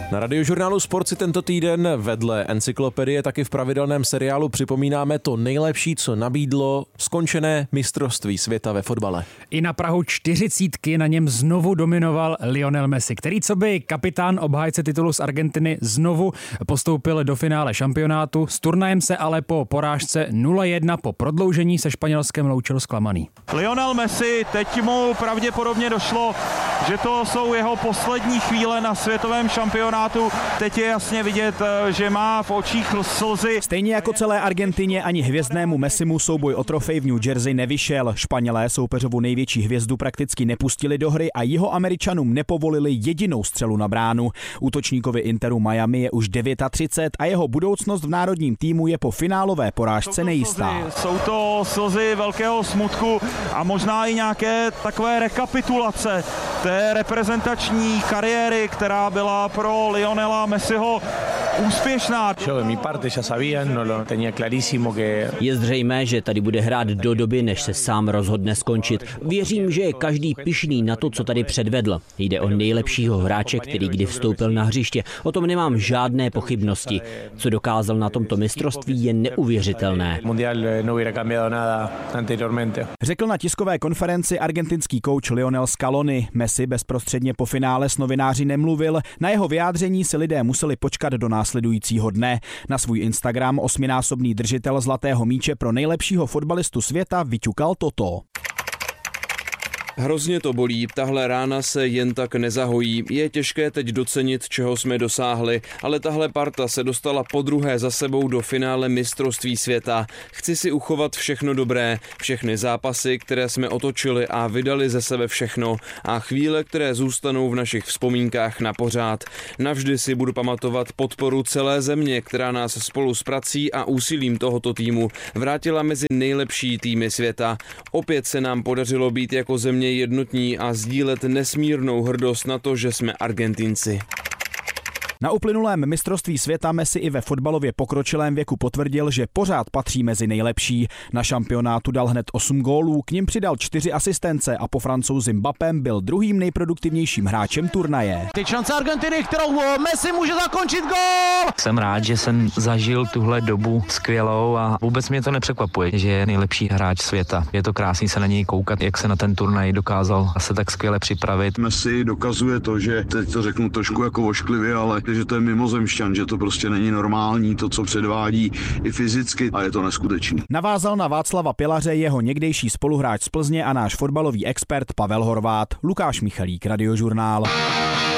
Na Radiožurnálu Sport si tento týden vedle encyklopedie taky v pravidelném seriálu připomínáme to nejlepší, co nabídlo skončené mistrovství světa ve fotbale. I na prahu 40 na něm znovu dominoval Lionel Messi, který coby kapitán obhájce titulu z Argentiny znovu postoupil do finále šampionátu. S turnajem se ale po porážce 0-1 po prodloužení se Španělskem loučil zklamaný. Lionel Messi, teď mu pravděpodobně došlo, že to jsou jeho poslední chvíle na světovém šampionátu. Teď je jasně vidět, že má v očích slzy. Stejně jako celé Argentině ani hvězdnému Messimu souboj o trofej v New Jersey nevyšel. Španělé soupeřovu největší hvězdu prakticky nepustili do hry a Jihoameričanům nepovolili jedinou střelu na bránu. Útočníkovi Interu Miami je už 39 a jeho budoucnost v národním týmu je po finálové porážce nejistá. Jsou to slzy velkého smutku a možná i nějaké takové rekapitulace té reprezentační kariéry, která byla pro Lionela Messiho úspěšná. Je zřejmé, že tady bude hrát do doby, než se sám rozhodne skončit. Věřím, že je každý pyšný na to, co tady předvedl. Jde o nejlepšího hráče, který kdy vstoupil na hřiště. O tom nemám žádné pochybnosti. Co dokázal na tomto mistrovství, je neuvěřitelné. Řekl na tiskové konferenci argentinský kouč Lionel Scaloni. Messi bezprostředně po finále s novináři nemluvil. Na jeho vyjádření si lidé museli počkat do následujícího dne. Na svůj Instagram 8násobný držitel zlatého míče pro nejlepšího fotbalistu světa vyťukal toto. Hrozně to bolí, tahle rána se jen tak nezahojí. Je těžké teď docenit, čeho jsme dosáhli, ale tahle parta se dostala podruhé za sebou do finále mistrovství světa. Chci si uchovat všechno dobré, všechny zápasy, které jsme otočili a vydali ze sebe všechno a chvíle, které zůstanou v našich vzpomínkách na pořád. Navždy si budu pamatovat podporu celé země, která nás spolu s prací a úsilím tohoto týmu vrátila mezi nejlepší týmy světa. Opět se nám podařilo být jako země jednotní a sdílet nesmírnou hrdost na to, že jsme Argentinci. Na uplynulém mistrovství světa Messi i ve fotbalově pokročilém věku potvrdil, že pořád patří mezi nejlepší. Na šampionátu dal hned 8 gólů, k nim přidal 4 asistence a po Francouzi Mbappém byl druhým nejproduktivnějším hráčem turnaje. Teď šance Argentiny, kterou Messi může zakončit gól! Jsem rád, že jsem zažil tuhle dobu skvělou a vůbec mě to nepřekvapuje, že je nejlepší hráč světa. Je to krásný se na něj koukat, jak se na ten turnaj dokázal se tak skvěle připravit. Messi dokazuje to, že teď to řeknu trošku jako ošklivě, ale že to je mimozemšťan, že to prostě není normální, to, co předvádí i fyzicky a je to neskutečný. Navázal na Václava Pilaře jeho někdejší spoluhráč z Plzně a náš fotbalový expert Pavel Horváth. Lukáš Michalík, Radiožurnál.